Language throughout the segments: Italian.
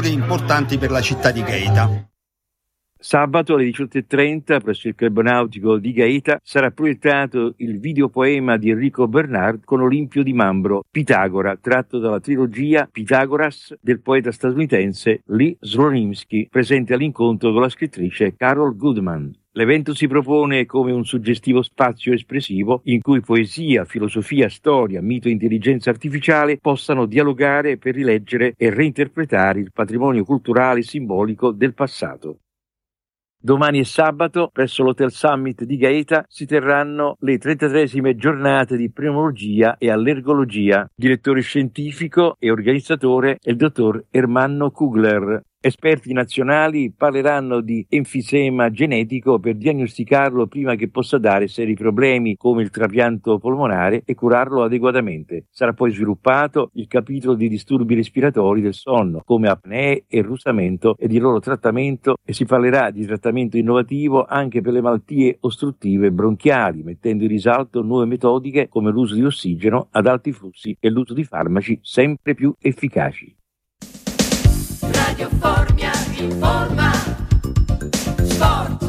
date importanti per la città di Gaeta. Sabato alle 18:30 presso il Club Nautico di Gaeta sarà proiettato il videopoema di Enrico Bernard con Olimpio di Mambro, Pitagora, tratto dalla trilogia Pythagoras del poeta statunitense Lee Slonimsky, presente all'incontro con la scrittrice Carol Goodman. L'evento si propone come un suggestivo spazio espressivo in cui poesia, filosofia, storia, mito e intelligenza artificiale possano dialogare per rileggere e reinterpretare il patrimonio culturale e simbolico del passato. Domani è sabato, presso l'Hotel Summit di Gaeta si terranno le 33esime giornate di pneumologia e allergologia. Direttore scientifico e organizzatore è il dottor Ermanno Kugler. Esperti nazionali parleranno di enfisema genetico per diagnosticarlo prima che possa dare seri problemi come il trapianto polmonare e curarlo adeguatamente. Sarà poi sviluppato il capitolo di disturbi respiratori del sonno come apnee e russamento ed il loro trattamento, e si parlerà di trattamento innovativo anche per le malattie ostruttive bronchiali, mettendo in risalto nuove metodiche come l'uso di ossigeno ad alti flussi e l'uso di farmaci sempre più efficaci. Radio Formia informa. Sport.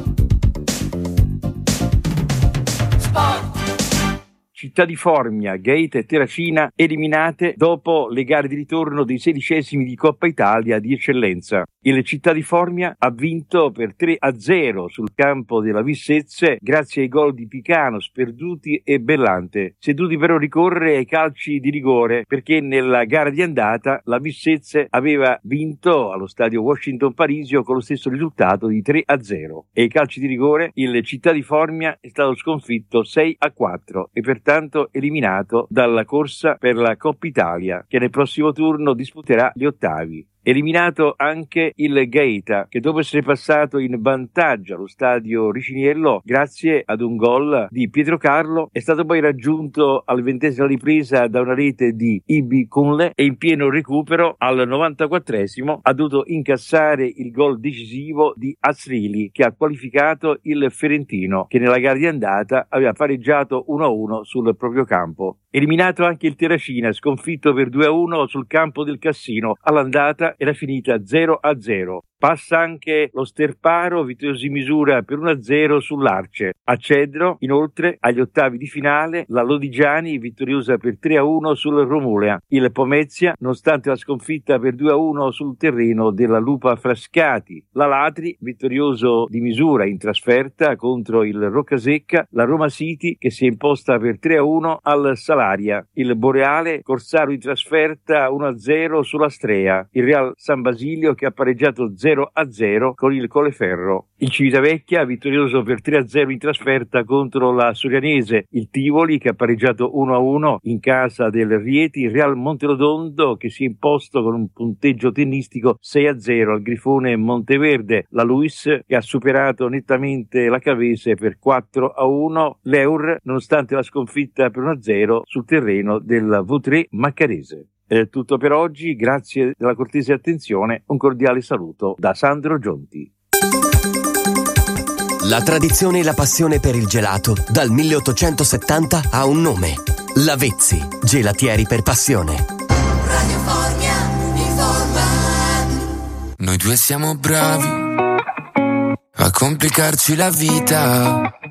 Città di Formia, Gaeta e Terracina eliminate dopo le gare di ritorno dei 16esimi di Coppa Italia di eccellenza. Il Città di Formia ha vinto per 3-0 sul campo della Vissezze grazie ai gol di Picano, Sperduti e Bellante. Si è dovuti però ricorrere ai calci di rigore perché nella gara di andata la Vissezze aveva vinto allo stadio Washington Parisio con lo stesso risultato di 3-0 e ai calci di rigore il Città di Formia è stato sconfitto 6-4 e pertanto eliminato dalla corsa per la Coppa Italia, che nel prossimo turno disputerà gli ottavi. Eliminato anche il Gaeta, che dopo essere passato in vantaggio allo stadio Riciniello grazie ad un gol di Pietro Carlo, è stato poi raggiunto al 20ª ripresa da una rete di Ibi Kunle e in pieno recupero al 94esimo ha dovuto incassare il gol decisivo di Asrili, che ha qualificato il Ferentino, che nella gara di andata aveva pareggiato 1-1 sul proprio campo. Eliminato anche il Terracina, sconfitto per 2-1 sul campo del Cassino. All'andata era finita 0-0. Passa anche lo Sterparo, vittorioso in misura per 1-0 sull'Arce. A Cedro, inoltre, agli ottavi di finale, la Lodigiani vittoriosa per 3-1 sul Romulea. Il Pomezia, nonostante la sconfitta per 2-1 sul terreno della Lupa Frascati. La Latri, vittorioso di misura in trasferta contro il Roccasecca. La Roma City, che si è imposta per 3-1 al Salaria. Il Boreale, Corsaro in trasferta 1-0 sulla Strea. Il Real San Basilio, che ha pareggiato 0-0 con il Colleferro. Il Civitavecchia vittorioso per 3-0 in trasferta contro la Sorianese. Il Tivoli che ha pareggiato 1-1 in casa del Rieti. Il Real Monterotondo che si è imposto con un punteggio tennistico 6-0 al Grifone Monteverde. La Luis che ha superato nettamente la Cavese per 4-1. L'Eur nonostante la sconfitta per 1-0 sul terreno del Vautrin Maccarese. È tutto per oggi, grazie della cortese attenzione, un cordiale saluto da Sandro Gionti. La tradizione e la passione per il gelato dal 1870 ha un nome: Lavezzi, gelatieri per passione. Radio Formia informa. Noi due siamo bravi a complicarci la vita,